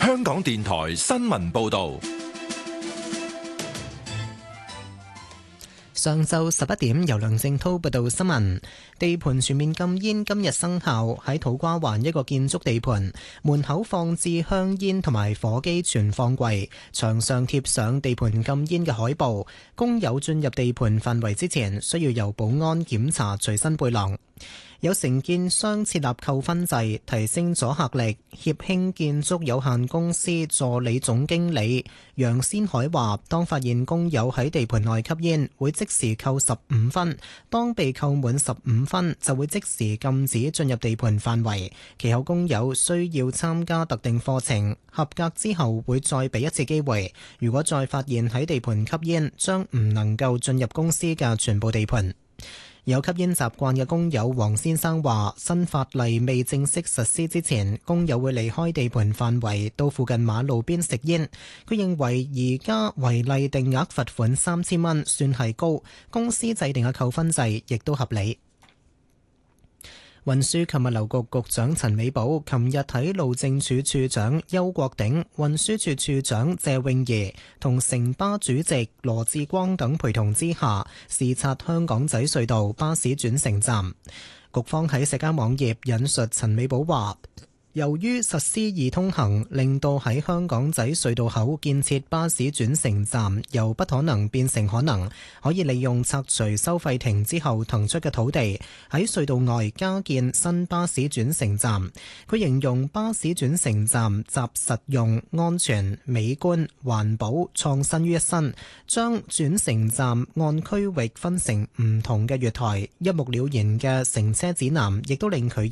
香港電台新聞報道。 上晝11點，由梁正滔報道新聞。地盤全面禁煙今日生效，喺土瓜灣一個建築地盤門口放置香煙同埋火機存放櫃，牆上貼上地盤禁煙嘅海報。工友進入地盤範圍之前，需要由保安檢查隨身背囊。有承建商設立扣分制，提升阻嚇力。協興建築有限公司助理總經理楊先海話，當發現工友喺地盤內吸煙，會即時扣15分；當被扣滿15分，就會即時禁止進入地盤範圍。其後工友需要參加特定課程，合格之後會再俾一次機會。如果再發現喺地盤吸煙，將唔能夠進入公司嘅全部地盤。有吸煙習慣嘅工友黃先生話，新法例未正式實施之前，工友會離開地盤範圍到附近馬路邊食煙。佢認為而家違例定額罰款3000蚊算係高，公司制定嘅扣分制亦都合理。運輸及物流局局長陳美寶琴日喺路政署署長邱國鼎、運輸署署長謝永儀同城巴主席羅致光等陪同之下，視察香港仔隧道巴士轉乘站。局方喺社交網頁引述陳美寶話，由於實施易通行，令到喺香港仔隧道口建設巴士轉乘站由不可能變成可能，可以利用拆除收費亭之後騰出嘅土地，喺隧道外加建新巴士轉乘站。佢形容巴士轉乘站集實用、安全、美觀、環保、創新於一身，將轉乘站按區域分成唔同嘅月台，一目了然嘅乘車指南亦都令佢